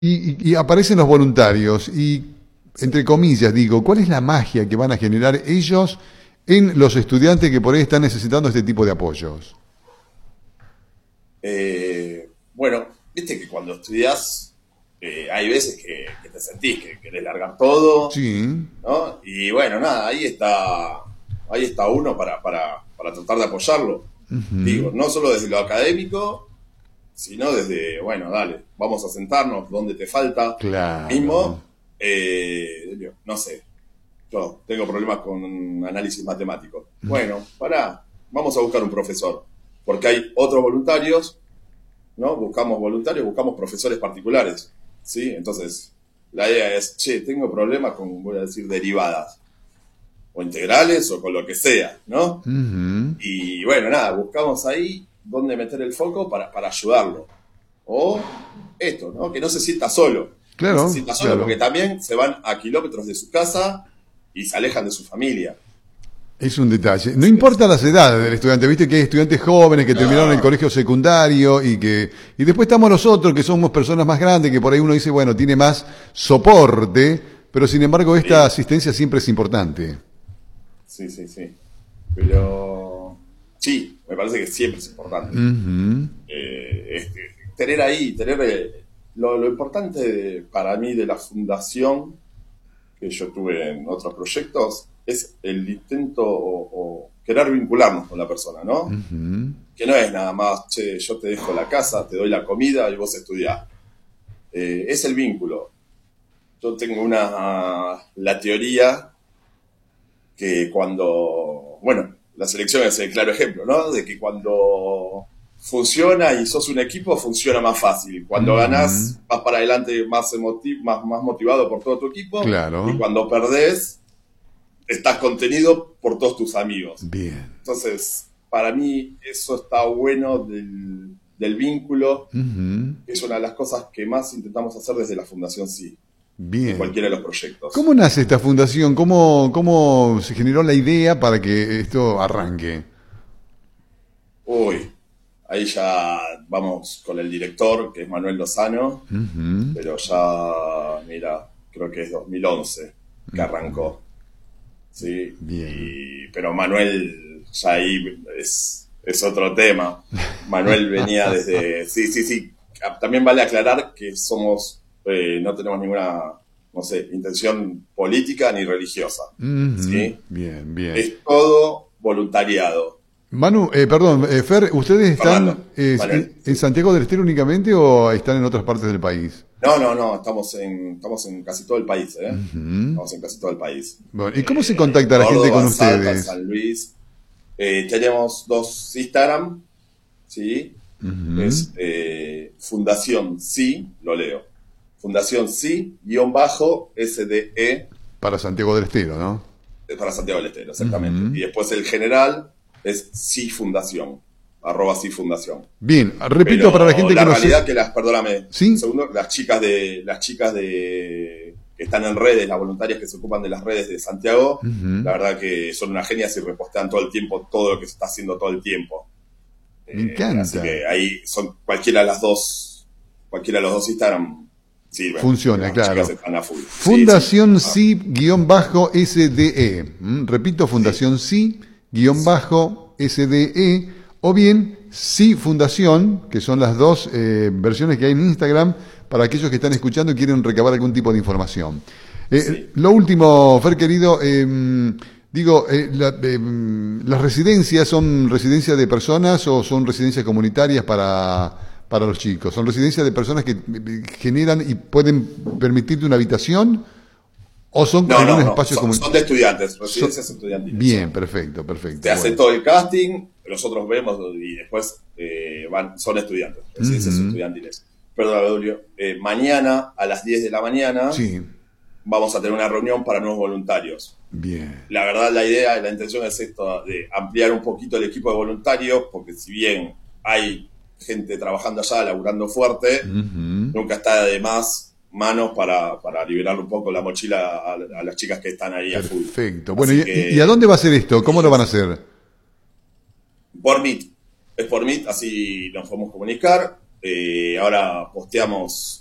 Y aparecen los voluntarios y, entre comillas, digo, ¿cuál es la magia que van a generar ellos en los estudiantes que por ahí están necesitando este tipo de apoyos? Bueno, viste que cuando estudias hay veces que te sentís que querés largar todo, Sí. ¿no? Y bueno, nada, ahí está uno para tratar de apoyarlo. Ujú. Digo, no solo desde lo académico, sino desde, bueno, dale, vamos a sentarnos, ¿dónde te falta? Claro. Mismo, no sé, yo tengo problemas con análisis matemático. Bueno, vamos a buscar un profesor, porque hay otros voluntarios, ¿no? Buscamos voluntarios, buscamos profesores particulares, ¿sí? Entonces, la idea es, che, tengo problemas con, voy a decir, derivadas, o integrales, o con lo que sea, ¿no? Ujú. Y bueno, nada, buscamos ahí dónde meter el foco para ayudarlo. O esto, ¿no? Que no se sienta solo. Que no se Claro, sienta solo claro. porque también se van a kilómetros de su casa y se alejan de su familia. Es un detalle. No Entonces, importa las edades del estudiante, viste que hay estudiantes jóvenes que terminaron el no, colegio secundario y después estamos nosotros que somos personas más grandes que por ahí uno dice, bueno, tiene más soporte, pero sin embargo esta sí, asistencia siempre es importante. sí, sí, sí. Pero sí, me parece que siempre es importante. Ujú. Tener ahí, lo importante para mí de la fundación que yo tuve en otros proyectos es el intento o querer vincularnos con la persona, ¿no? Ujú. Que no es nada más, che, yo te dejo la casa, te doy la comida y vos estudiás. Es el vínculo. Yo tengo la teoría que cuando, bueno, la selección es el claro ejemplo, ¿no? De que cuando funciona y sos un equipo, funciona más fácil. Cuando Ujú. ganás, vas para adelante más motivado por todo tu equipo, y Claro. cuando perdés, estás contenido por todos tus amigos. Bien. Entonces, para mí eso está bueno del vínculo, Ujú. que es una de las cosas que más intentamos hacer desde la Fundación Sí, en Bien. cualquiera de los proyectos. ¿Cómo nace esta fundación? ¿Cómo se generó la idea para que esto arranque? Uy, ahí ya vamos con el director, que es Manuel Lozano, Ujú. pero ya, mira, creo que es 2011 que arrancó, ¿sí? Bien. Pero Manuel ya ahí es otro tema. Manuel venía desde... Sí, sí, sí. También vale aclarar que no tenemos ninguna, no sé, intención política ni religiosa, Ujú. ¿sí? Bien, bien. Es todo voluntariado. Manu, perdón, Fer, ¿ustedes están Fernando, Manuel, en sí. Santiago del Estero únicamente o están en otras partes del país? No, no, no, estamos en casi todo el país, ¿eh? Ujú. Estamos en casi todo el país. Bueno, ¿y cómo se contacta la gente con Córdoba, Salta, ustedes? San Luis. Tenemos dos Instagram, ¿sí? Ujú. Es Fundación Sí, lo leo. Fundación Sí, guión bajo, SDE, Para Santiago del Estero, ¿no? para Santiago del Estero, exactamente. Ujú. Y después el general es Sí Fundación, @ Sí Fundación. Bien, repito para la Pero gente que la no sé. realidad que perdóname, un ¿Sí? segundo, las chicas que están en redes, las voluntarias que se ocupan de las redes de Santiago, Ujú. la verdad que son unas genias y repostean todo el tiempo todo lo que se está haciendo todo el tiempo. Me Así encanta. que ahí son cualquiera de los dos Instagram sirven, porque Funciona, las chicas claro. están a full. Sí, sí. Fundación Ah, SI-SDE. Repito, sí, Fundación sí, SI-SDE. O bien Sí Fundación, que son las dos versiones que hay en Instagram para aquellos que están escuchando y quieren recabar algún tipo de información. sí. Lo último, Fer querido, digo, ¿las residencias son residencias de personas o son residencias comunitarias para los chicos? ¿Son residencias de personas que generan y pueden permitirte una habitación o son No, en un no, no. espacio Son comunitario? de estudiantes, residencias estudiantiles Bien, son. perfecto, perfecto. Se hace Bueno. todo el casting, nosotros vemos y después son estudiantes, residencias Ujú. estudiantiles. Perdón, Julio. Mañana a las 10 de la mañana Sí, vamos a tener una reunión para nuevos voluntarios. bien. La verdad, la idea y la intención es esto, de ampliar un poquito el equipo de voluntarios, porque si bien hay gente trabajando allá, laburando fuerte, Ujú. nunca está de más manos para liberar un poco la mochila a las chicas que están ahí a full. Perfecto. Bueno, Así y a dónde que va a ser esto? ¿Cómo lo van a hacer? por Meet, es por Meet, así nos podemos comunicar. Ahora posteamos